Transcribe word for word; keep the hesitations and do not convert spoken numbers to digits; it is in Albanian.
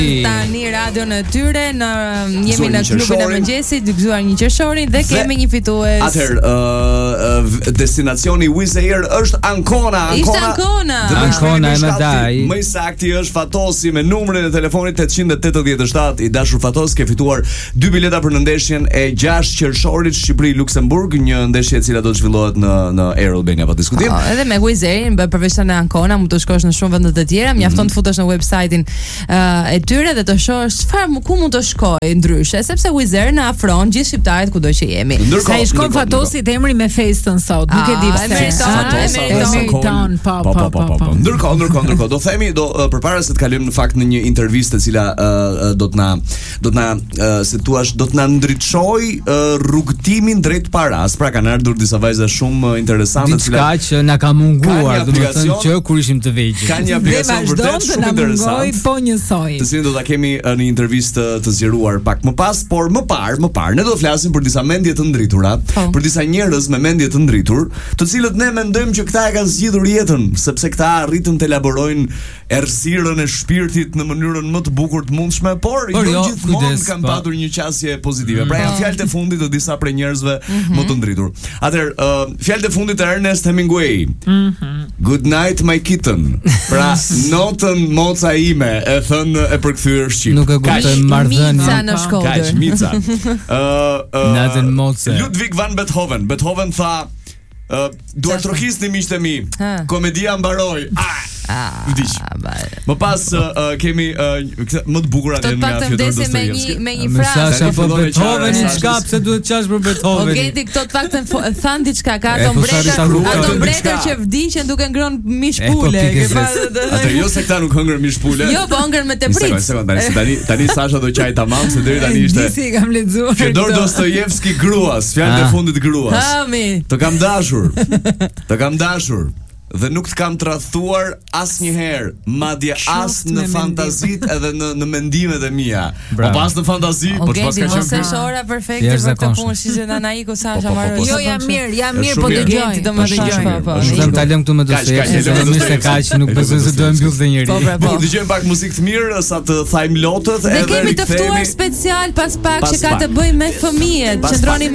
tani radion e tyre në jemi në klubin e mëngjesit, gëzuar një qershorin dhe kemi një fitues. Atëherë, uh, destinacioni Wizz Air është Ancona. Ishte Ancona. Ancona e më dai. Më i saktë është Fatosi me numrin e telefonit tetëqind e tetëdhjetë e shtatë. I dashur Fatos, ke fituar dy bileta për në ndeshjen e gjashtë qershorit Shqipëri-Luksemburg, një ndeshje e cila do të zhvillohet në në Air Albania pa diskutim. Oh, edhe me Wizz Air, përveç në Ancona, mund të shkosh në shumë vende të tjera, mjafton të futesh në website-in uh, e tyre dhe të shohësh çfarë ku mund të shkojë ndryshe, sepse Wizz Air na afron gjithë shqiptarët kudo që jemi. Sa i shkon Fatosit emri me festën sot, nuk e di pse. Meriton, po po po po. Ndërkohë, ndërkohë, ndërkohë, do themi do përpara se të kalojmë në fakt në një intervistë e cila uh, do të na do të na uh, se thua do të na ndriçoj uh, rrugtimin drejt paras. Pra kanë ardhur disa vajza shumë interesante të cilat që na ka munguar, domethënë që kur ishim të vegjël. Ka një aplikacion vërtet shumë interesant. Po njësoj. Të cilin do ta kemi në një intervistë të zgjeruar pak më pas, por më parë, më parë ne do të flasim për disa mendje të ndritura, oh. për disa njerëz me mendje të ndritur, të cilët ne mendojmë që këta e kanë zgjidhur jetën, sepse këta arritën të elaborojnë errësirën e shpirtit në mënyrën më të bukur të mundshme, por jo, jo gjithmonë kanë patur një qasje pozitive. Pra janë fjalët e fundit të disa prej njerëzve mm-hmm. më të ndritur. Atëherë, uh, fjalët e fundit të Ernest Hemingway. Mm-hmm. Good night my kitten. Pra notën moca ime e thënë e përkthyer shqip. Nuk e kuptoj marrëdhënien. Mica në Shkodër. Kaq Mica. Ë uh, natën moce. Ludwig van Beethoven. Beethoven tha uh, duar trohisni miqtë mi. Komedia mbaroi. Ah! Ah, më pas uh, uh, kemi uh, më të bukur atje nga Fyodor Dostojevski. Me një frazë për Beethovenin, çka pse duhet të qash për Beethovenin? Okej, ti këto të paktën than diçka, ka ato mbretër, ato mbretër që vdiqën duke ngrënë mish pule. Atë jo se këta nuk hëngrën mish pule. Jo, po hëngrën me teprit. Sekond, sekond, tani tani Sasha do qaj tamam se deri tani ishte. Disi kam lexuar. Fyodor Dostojevski gruas, fjalët e fundit gruas. Të kam dashur. Të kam dashur. Dhe nuk të kam tradhtuar asnjëherë, madje as në fantazit edhe në në mendimet e mia. Po pas në fantazi, po pas ka qenë. Është ora perfekte për këtë punë, si që Nanaiku Sasha marrë. Jo, jam mirë, jam mirë, po dëgjoj, do më dëgjoj. Nuk kam ta lëm këtu me Dostojevski, se më se kaq nuk besoj se do e mbyll të njëri. Po dëgjojmë pak muzikë të mirë sa të thajmë lotët edhe ne kemi të ftuar special pas pak që ka të bëjë me fëmijët. Qëndroni